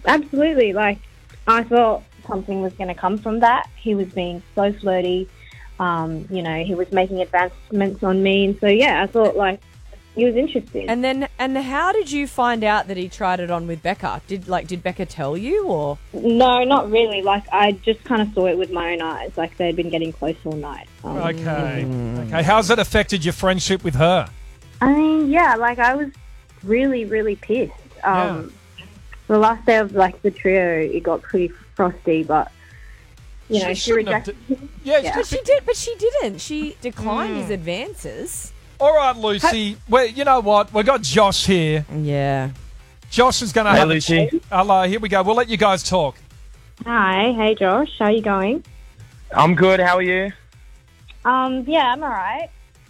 absolutely. Like, I thought something was going to come from that. He was being so flirty. He was making advancements on me. And so, yeah, I thought, like, he was interested. And how did you find out that he tried it on with Becca? Did Becca tell you, or? No, not really. Like, I just kind of saw it with my own eyes. Like, they'd been getting close all night. Okay. How's it affected your friendship with her? I mean, yeah, like, I was really, really pissed. The last day of, like, the trio, it got pretty frosty, but, she rejected him. Yeah. But she didn't. She declined his advances. All right, Lucy. Well, you know what? We've got Josh here. Yeah. Josh is going to have Lucy. Hello, here we go. We'll let you guys talk. Hi. Hey, Josh. How are you going? I'm good. How are you? Yeah, I'm all right.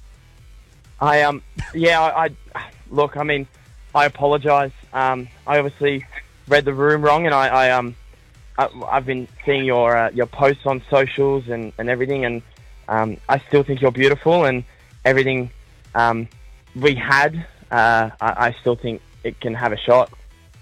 Look, I mean, I apologise. I obviously read the room wrong, and I've been seeing your posts on socials and everything, and I still think you're beautiful, and everything we had, I still think it can have a shot.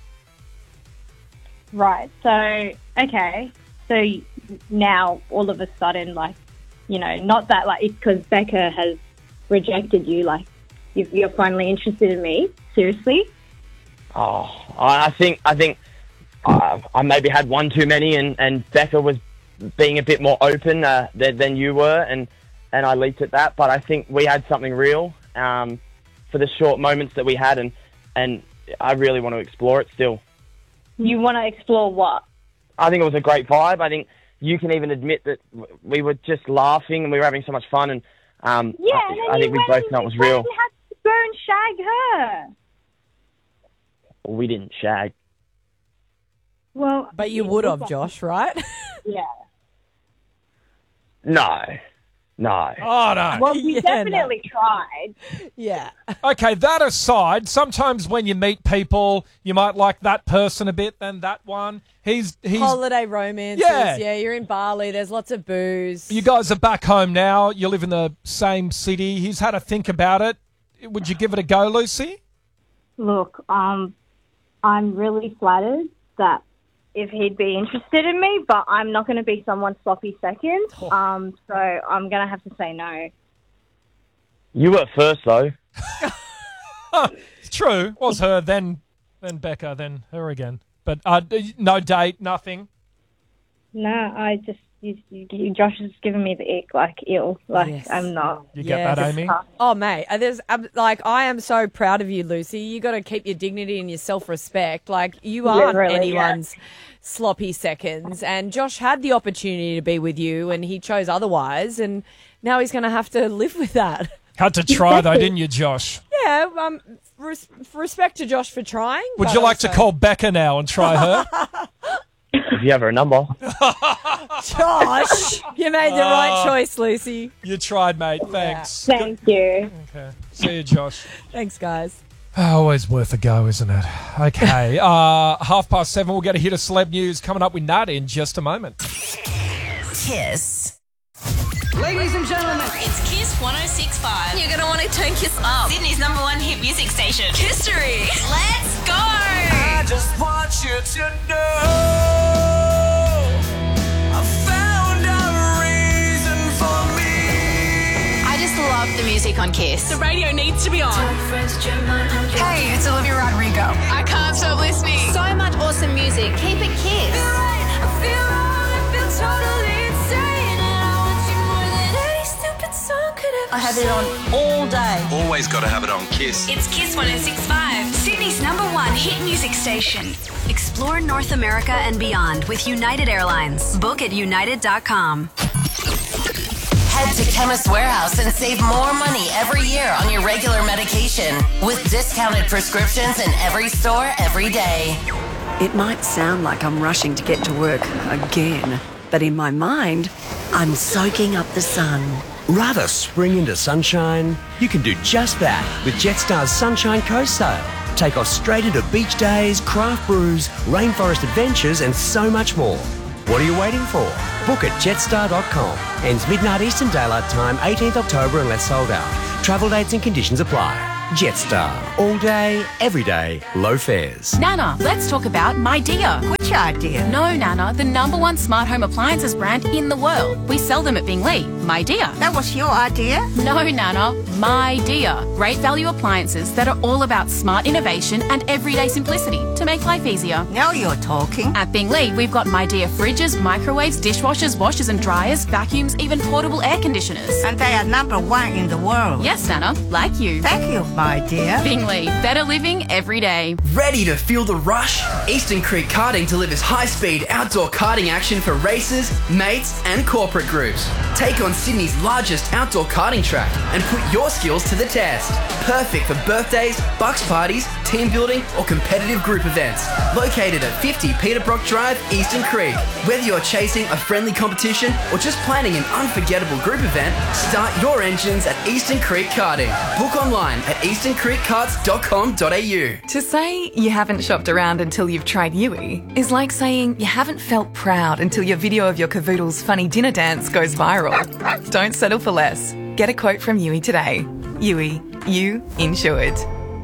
Right. So, okay. So now all of a sudden, like, not that, like, it's because Becca has rejected you, like, you're finally interested in me. Seriously? Oh, I think I maybe had one too many, and Becca was being a bit more open than you were, and I leaped at that. But I think we had something real for the short moments that we had, and I really want to explore it still. You want to explore what? I think it was a great vibe. I think you can even admit that we were just laughing and we were having so much fun, and I think we both know it was real. You had to go and shag her. We didn't shag. Well, but you would have, Josh, right? Yeah. No. Oh, no. Well, we definitely tried. Yeah. Okay, that aside, sometimes when you meet people, you might like that person a bit, then that one. He's holiday romances. Yeah, you're in Bali. There's lots of booze. You guys are back home now. You live in the same city. He's had to think about it. Would you give it a go, Lucy? Look, I'm really flattered that if he'd be interested in me, but I'm not going to be someone's sloppy second. So I'm going to have to say no. You were first, though. It's true. It was her, then Becca, then her again. But no date, nothing. No, Josh has given me the ick, like, ill. Like, yes. I'm not. You get that, Amy? Oh, mate. I am so proud of you, Lucy. You got to keep your dignity and your self-respect. Like, you aren't anyone's sloppy seconds. And Josh had the opportunity to be with you, and he chose otherwise. And now he's going to have to live with that. Had to try, though, didn't you, Josh? Yeah. Respect to Josh for trying. Would you like to call Becca now and try her? If you have her number. Josh, you made the right choice, Lucy. You tried, mate. Thanks. Yeah. Thank you. Okay. See you, Josh. Thanks, guys. Always worth a go, isn't it? Okay. 7:30, we'll get a hit of celeb news coming up with Nat in just a moment. Kiss. Ladies and gentlemen, it's Kiss 106.5. You're going to want to turn Kiss up. Sydney's #1 hit music station. History. Let's go. I just want you to know I found a reason for me. I just love the music on Kiss. The radio needs to be on. Hey, it's Olivia Rodrigo. I can't stop listening. So much awesome music. Keep it Kiss. I feel wrong, I feel totally insane, and I want you more than any stupid song could ever I have it on all day. Always got to have it on Kiss. It's Kiss 106.5, Sydney's #1 hit music station. Explore North America and beyond with United Airlines. Book at united.com. Head to Chemist Warehouse and save more money every year on your regular medication with discounted prescriptions in every store every day. It might sound like I'm rushing to get to work again, but in my mind, I'm soaking up the sun. Rather spring into sunshine? You can do just that with Jetstar's Sunshine Coast Sale. Take off straight into beach days, craft brews, rainforest adventures and so much more. What are you waiting for? Book at jetstar.com. Ends midnight Eastern Daylight Time, 18th October unless sold out. Travel dates and conditions apply. Jetstar. All day, every day, low fares. Nana, let's talk about My Dear, which Which idea? No, Nana, the #1 smart home appliances brand in the world. We sell them at Bingley. My dear. That was your idea? No, Nana, my dear. Great value appliances that are all about smart innovation and everyday simplicity to make life easier. Now you're talking. At Bingley, we've got my dear fridges, microwaves, dishwashers, washers and dryers, vacuums, even portable air conditioners. And they are #1 in the world. Yes, Nana, like you. Thank you, my dear. Bingley, better living every day. Ready to feel the rush? Eastern Creek Karting delivers high-speed outdoor karting action for racers, mates and corporate groups. Take on Sydney's largest outdoor karting track and put your skills to the test. Perfect for birthdays, bucks parties, team building or competitive group events. Located at 50 Peter Brock Drive, Eastern Creek. Whether you're chasing a friendly competition or just planning an unforgettable group event, start your engines at Eastern Creek Karting. Book online at easterncreekkarts.com.au. To say you haven't shopped around until you've tried Yui is like saying you haven't felt proud until your video of your cavoodle's funny dinner dance goes viral. Don't settle for less. Get a quote from Yui today. Yui, you insured.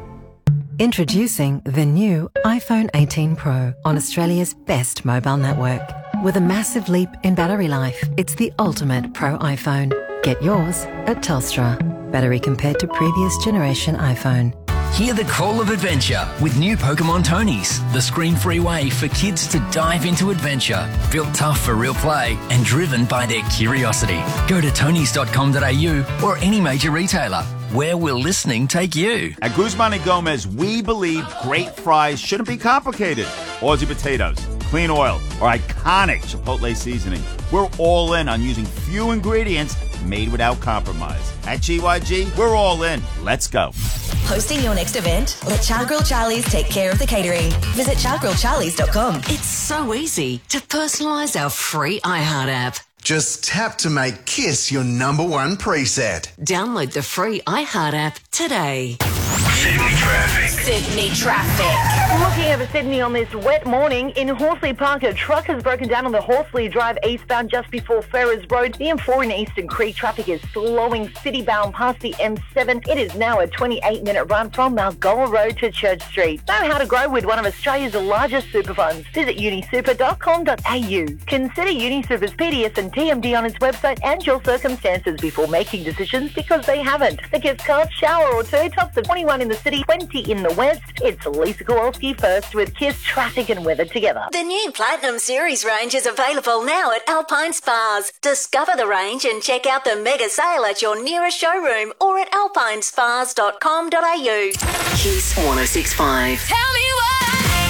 Introducing the new iPhone 18 Pro on Australia's best mobile network. With a massive leap in battery life, it's the ultimate Pro iPhone. Get yours at Telstra. Battery compared to previous generation iPhone. Hear the call of adventure with new Pokemon Tonies, the screen-free way for kids to dive into adventure. Built tough for real play and driven by their curiosity. Go to tonys.com.au or any major retailer. Where will listening take you? At Guzman and Gomez, we believe great fries shouldn't be complicated. Aussie potatoes, clean oil, or iconic Chipotle seasoning. We're all in on using few ingredients made without compromise. At GYG, we're all in. Let's go. Hosting your next event? Let Char Grill Charlie's take care of the catering. Visit chargrillcharlies.com. It's so easy to personalise our free iHeart app. Just tap to make Kiss your #1 preset. Download the free iHeart app today. Sydney traffic. Sydney traffic. Looking over Sydney on this wet morning, in Horsley Park, a truck has broken down on the Horsley Drive eastbound just before Ferrers Road. The M4 in Eastern Creek traffic is slowing citybound past the M7. It is now a 28-minute run from Malgoa Road to Church Street. Know how to grow with one of Australia's largest super funds. Visit unisuper.com.au. Consider Unisuper's PDS and TMD on its website and your circumstances before making decisions, because they haven't. The Kiss Card shower or two tops of 21 in the city, 20 in the west. It's Lisa Kowalski first with Kiss traffic and weather together. The new Platinum Series range is available now at Alpine Spas. Discover the range and check out the mega sale at your nearest showroom or at alpinespas.com.au. Kiss 106.5. Tell me what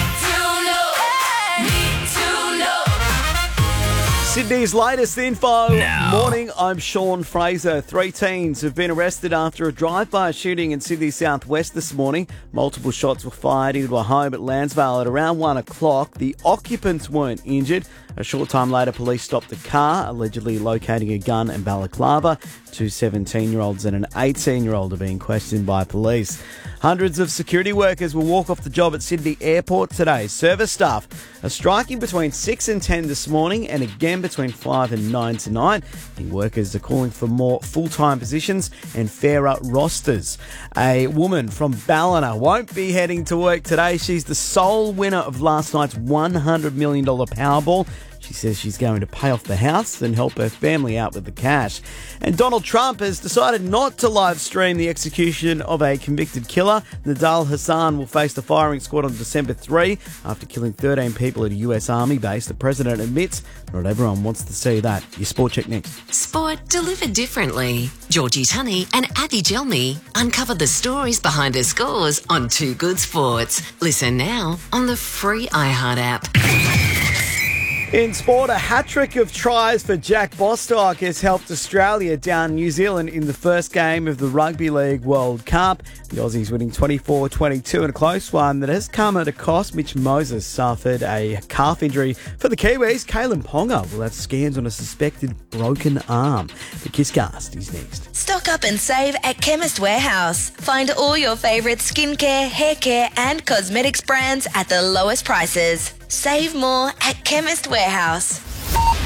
I need to know. Sydney's latest info. Now. Morning, I'm Sean Fraser. 3 teens have been arrested after a drive-by shooting in Sydney southwest this morning. Multiple shots were fired into a home at Landsvale at around 1 o'clock. The occupants weren't injured. A short time later, police stopped the car, allegedly locating a gun and balaclava. 2 17-year-olds and an 18-year-old are being questioned by police. Hundreds of security workers will walk off the job at Sydney Airport today. Service staff are striking between 6 and 10 this morning and again between 5 and 9 tonight. The workers are calling for more full-time positions and fairer rosters. A woman from Ballina won't be heading to work today. She's the sole winner of last night's $100 million Powerball. She says she's going to pay off the house and help her family out with the cash. And Donald Trump has decided not to live stream the execution of a convicted killer. Nidal Hassan will face the firing squad on December 3 after killing 13 people at a US Army base. The president admits not everyone wants to see that. Your Sport Check next. Sport delivered differently. Georgie Tunney and Abby Gelmy uncover the stories behind her scores on Too Good Sports. Listen now on the free iHeart app. In sport, a hat-trick of tries for Jack Bostock has helped Australia down New Zealand in the first game of the Rugby League World Cup. The Aussies winning 24-22 in a close one that has come at a cost. Mitch Moses suffered a calf injury. For the Kiwis, Kalen Ponga will have scans on a suspected broken arm. The Kisscast is next. Stock up and save at Chemist Warehouse. Find all your favourite skincare, hair care and cosmetics brands at the lowest prices. Save more at Chemist Warehouse.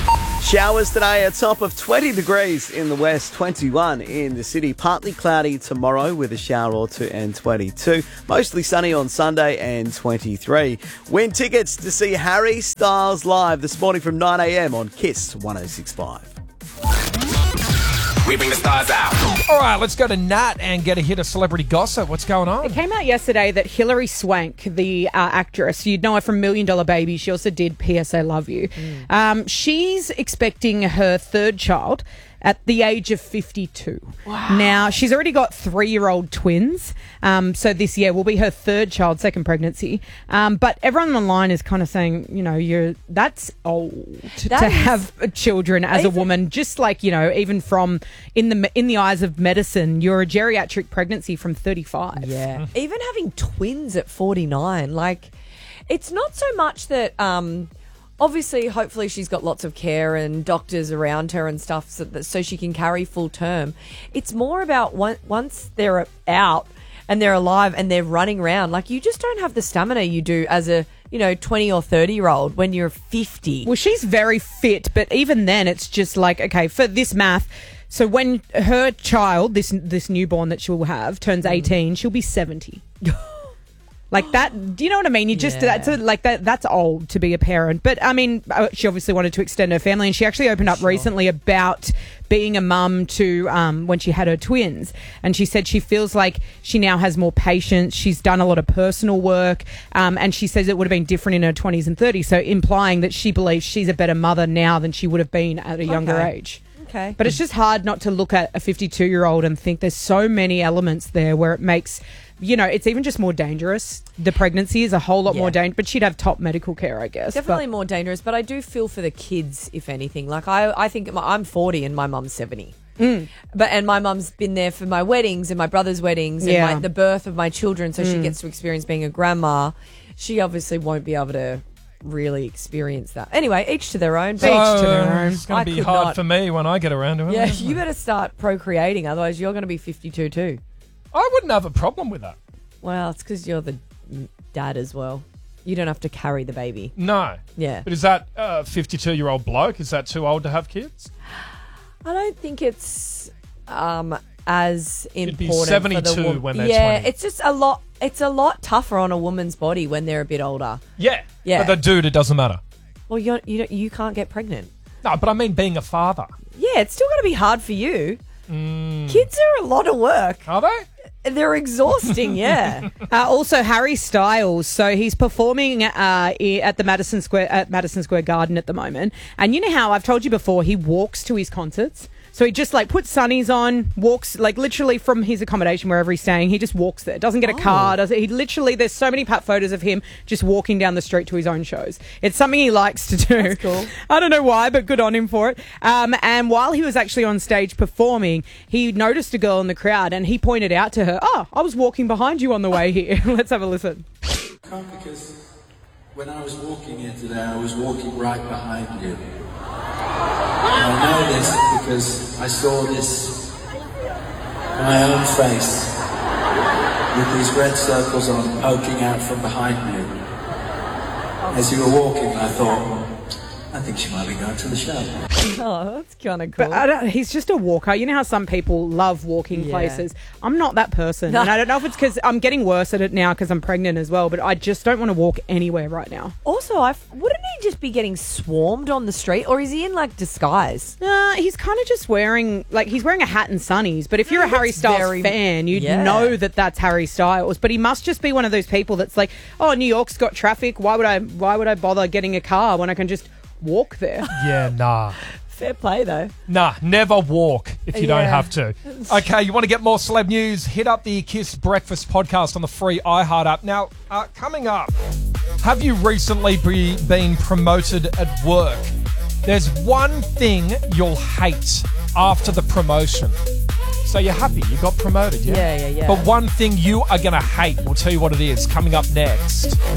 Showers today, a top of 20 degrees in the west, 21 in the city. Partly cloudy tomorrow with a shower or two and 22. Mostly sunny on Sunday and 23. Win tickets to see Harry Styles live this morning from 9 a.m. on KISS 106.5. We bring the stars out. All right, let's go to Nat and get a hit of celebrity gossip. What's going on? It came out yesterday that Hilary Swank, the actress, you'd know her from $1 Million Baby. She also did P.S. I Love You. She's expecting her third child at the age of 52. Wow. Now, she's already got 3-year-old twins. So this year will be her third child, second pregnancy. But everyone online is kind of saying, that's old to have children as a woman. Just like, even from in the eyes of medicine, you're a geriatric pregnancy from 35. Yeah. Even having twins at 49, it's not so much that... obviously, hopefully she's got lots of care and doctors around her and stuff so she can carry full term. It's more about once they're out and they're alive and they're running around, you just don't have the stamina you do as a, 20 or 30-year-old when you're 50. Well, she's very fit, but even then it's just okay, for this math, so when her child, this newborn that she'll have, turns 18, she'll be 70. Like that, do you know what I mean? You just, that's old to be a parent. But I mean, she obviously wanted to extend her family, and she actually opened up recently about being a mum to when she had her twins. And she said she feels like she now has more patience. She's done a lot of personal work. And she says it would have been different in her 20s and 30s. So implying that she believes she's a better mother now than she would have been at a younger age. Okay. But it's just hard not to look at a 52-year-old and think there's so many elements there where it makes... it's even just more dangerous. The pregnancy is a whole lot more dangerous, but she'd have top medical care, I guess. Definitely more dangerous, but I do feel for the kids, if anything. I think I'm 40 and my mum's 70. And my mum's been there for my weddings and my brother's weddings and the birth of my children, so she gets to experience being a grandma. She obviously won't be able to really experience that. Anyway, each to their own. It's going to be hard for me when I get around to it. Yeah, you better start procreating, otherwise you're going to be 52 too. I wouldn't have a problem with that. Well, it's because you're the dad as well. You don't have to carry the baby. No. Yeah. But is that a 52-year-old bloke? Is that too old to have kids? I don't think it's as important. It'd be 72 for the woman. when they're 20. It's just a lot. It's a lot tougher on a woman's body when they're a bit older. Yeah. Yeah. But the dude, it doesn't matter. Well, you can't get pregnant. No, but I mean being a father. Yeah, it's still going to be hard for you. Kids are a lot of work. Are they? They're exhausting, yeah. Also, Harry Styles. So he's performing at the Madison Square Garden at the moment. And you know how I've told you before, he walks to his concerts. So he just puts sunnies on, walks literally from his accommodation wherever he's staying. He just walks there. Doesn't get a car. He literally, there's so many photos of him just walking down the street to his own shows. It's something he likes to do. That's cool. I don't know why, but good on him for it. And while he was actually on stage performing, he noticed a girl in the crowd and he pointed out to her, "Oh, I was walking behind you on the way here." Let's have a listen. Because when I was walking here today, I was walking right behind you. And I know this because I saw this in my own face with these red circles on poking out from behind me. As you were walking, I thought, I think she might be going to the show. Oh, that's kind of cool. But he's just a walker. You know how some people love walking places? I'm not that person. No. And I don't know if it's because I'm getting worse at it now because I'm pregnant as well, but I just don't want to walk anywhere right now. Also, wouldn't he just be getting swarmed on the street, or is he in disguise? He's kind of just wearing he's wearing a hat and sunnies, but if you're a Harry Styles fan, you'd know that that's Harry Styles. But he must just be one of those people that's like, oh, New York's got traffic. Why would I bother getting a car when I can just walk there? Yeah, nah. Fair play, though. Nah, never walk if you don't have to. Okay, you want to get more celeb news? Hit up the Kiss Breakfast podcast on the free iHeart app. Now, coming up, have you recently been promoted at work? There's one thing you'll hate after the promotion. So you're happy you got promoted, yeah? Yeah. But one thing you are going to hate, we'll tell you what it is, coming up next.